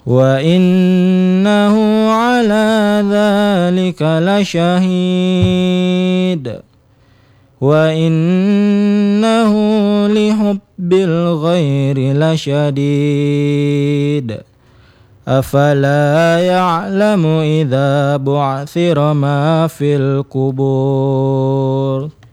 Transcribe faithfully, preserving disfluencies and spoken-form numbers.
وإنه على ذلك لشهيد وإنه لحب الخير لشديد أفلا يعلم إذا بعثر ما في القبور